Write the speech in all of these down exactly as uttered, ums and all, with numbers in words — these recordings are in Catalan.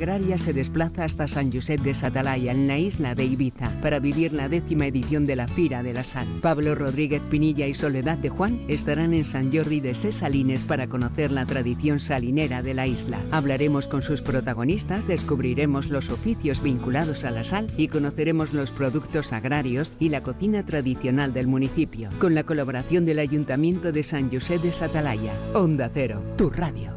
Agraria se desplaza hasta San Josep de Satalaya, en la isla de Ibiza, para vivir la décima edición de la Fira de la Sal. Pablo Rodríguez Pinilla y Soledad de Juan estarán en Sant Jordi de Ses Salines para conocer la tradición salinera de la isla. Hablaremos con sus protagonistas, descubriremos los oficios vinculados a la sal y conoceremos los productos agrarios y la cocina tradicional del municipio, con la colaboración del Ayuntamiento de San Josep de Satalaya. Onda Cero, tu radio.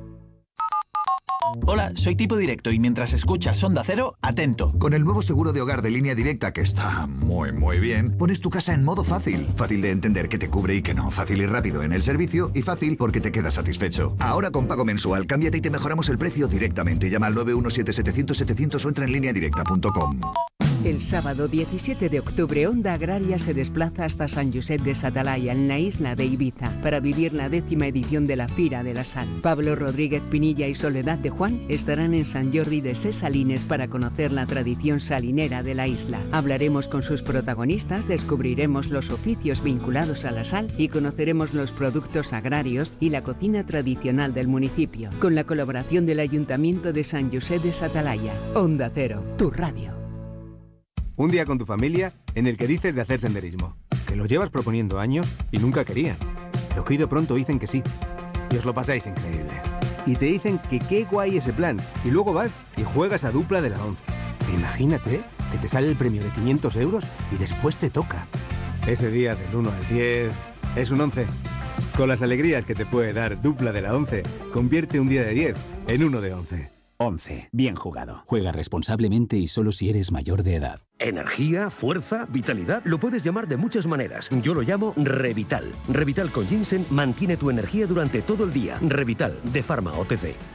Hola, soy Tipo Directo y mientras escuchas Onda Cero, atento. Con el nuevo seguro de hogar de Línea Directa, que está muy, muy bien, pones tu casa en modo fácil. Fácil de entender que te cubre y que no. Fácil y rápido en el servicio y fácil porque te quedas satisfecho. Ahora con pago mensual, cámbiate y te mejoramos el precio directamente. Llama al nueve uno siete setecientos setecientos o entra en línea directa punto com. El sábado diecisiete de octubre, Onda Agraria se desplaza hasta San Josep de Satalaya, en la isla de Ibiza, para vivir la décima edición de la Fira de la Sal. Pablo Rodríguez Pinilla y Soledad de Juan estarán en Sant Jordi de Ses Salines para conocer la tradición salinera de la isla. Hablaremos con sus protagonistas, descubriremos los oficios vinculados a la sal y conoceremos los productos agrarios y la cocina tradicional del municipio, con la colaboración del Ayuntamiento de San Josep de Satalaya. Onda Cero, tu radio. Un día con tu familia en el que dices de hacer senderismo, que lo llevas proponiendo años y nunca querían, pero que hoy de pronto dicen que sí, y os lo pasáis increíble. Y te dicen que qué guay ese plan, y luego vas y juegas a dupla de la once. Imagínate que te sale el premio de quinientos euros y después te toca. Ese día del uno al diez es un once. Con las alegrías que te puede dar dupla de la once, convierte un día de diez en uno de once. once. Bien jugado. Juega responsablemente y solo si eres mayor de edad. Energía, fuerza, vitalidad, lo puedes llamar de muchas maneras. Yo lo llamo Revital. Revital con ginseng mantiene tu energía durante todo el día. Revital, de Pharma O T C.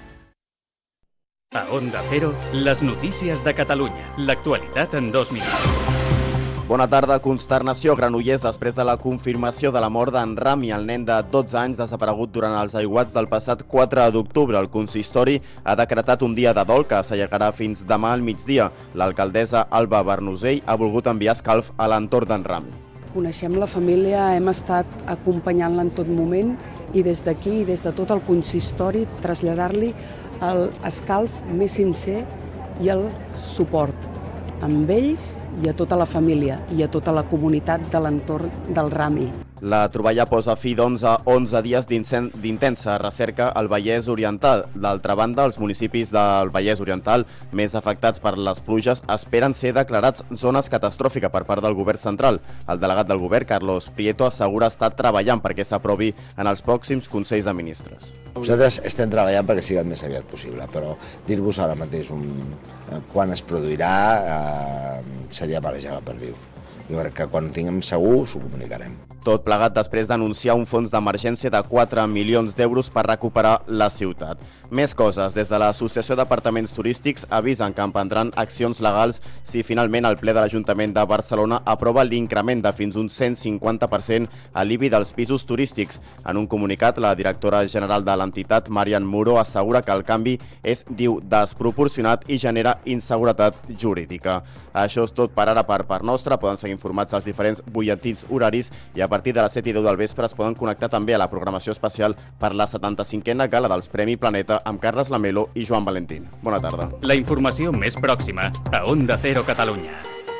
A Onda Cero, les notícies de Catalunya. L'actualitat en dos minuts. Bona tarda. Consternació a Granollers després de la confirmació de la mort d'en Rami, el nen de dotze anys desaparegut durant els aiguats del passat quatre d'octubre. El consistori ha decretat un dia de dol que s'allargarà fins demà al migdia. L'alcaldessa Alba Bernusell ha volgut enviar escalf a l'entorn d'en Rami. Coneixem la família, hem estat acompanyant-la en tot moment i des d'aquí, des de tot el consistori, traslladar-li l'escalf més sincer i el suport amb ells i a tota la família i a tota la comunitat de l'entorn del Rami. La troballa posa fi, doncs, a onze dies d'intensa recerca al Vallès Oriental. D'altra banda, els municipis del Vallès Oriental més afectats per les pluges esperen ser declarats zones catastròfiques per part del govern central. El delegat del govern, Carlos Prieto, assegura estar treballant perquè s'aprovi en els pròxims Consells de Ministres. Nosaltres estem treballant perquè sigui el més aviat possible, però dir-vos ara mateix un, quan es produirà eh, seria marejar la perdiu. Jo crec que quan ho tinguem segur s'ho comunicarem. Tot plegat després d'anunciar un fons d'emergència de quatre milions d'euros per recuperar la ciutat. Més coses. Des de l'Associació d'Apartaments Turístics avisen que emprendran accions legals si finalment el ple de l'Ajuntament de Barcelona aprova l'increment de fins un cent cinquanta per cent a l'I B I dels pisos turístics. En un comunicat, la directora general de l'entitat, Marian Muro, assegura que el canvi és, diu, desproporcionat i genera inseguretat jurídica. Això és tot per ara per part nostra. Poden seguir informats als diferents butlletins horaris i a partir de les set i deu del vespre es poden connectar també a la programació especial per la setanta-cinquena gala dels Premi Planeta amb Carles Lamelo i Joan Valentín. Bona tarda. La informació més pròxima a Onda Cero Catalunya.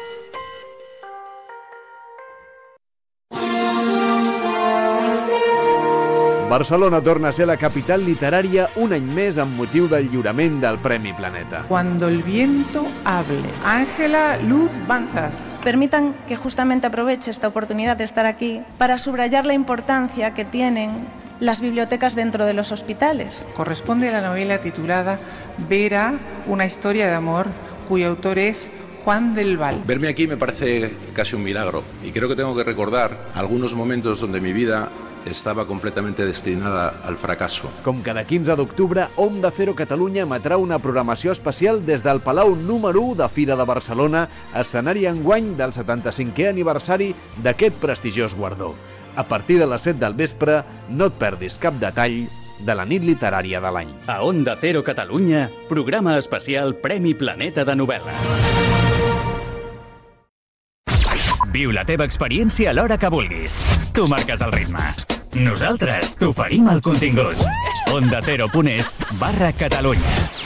Barcelona torna a ser la capital literària un any més amb motiu del lliurament del Premi Planeta. Cuando el viento hable. Ángela Luz Banzas. Permitan que justamente aproveche esta oportunidad de estar aquí para subrayar la importancia que tienen las bibliotecas dentro de los hospitales. Corresponde a la novela titulada Vera, una historia de amor, cuyo autor es Juan del Val. Verme aquí me parece casi un milagro y creo que tengo que recordar algunos momentos donde mi vida estava completamente destinada al fracasso. Com cada quinze d'octubre, Onda Cero Catalunya emetrà una programació especial des del Palau número u de Fira de Barcelona, escenari enguany del setanta-cinquè aniversari d'aquest prestigiós guardó. A partir de les set del vespre, no et perdis cap detall de la nit literària de l'any. A Onda Cero Catalunya, programa especial Premi Planeta de novel·la. Viu la teva experiència a l'hora que vulguis. Tu marques el ritme. Nosaltres t'oferim el contingut. Onda Cero punt es barra Catalunya.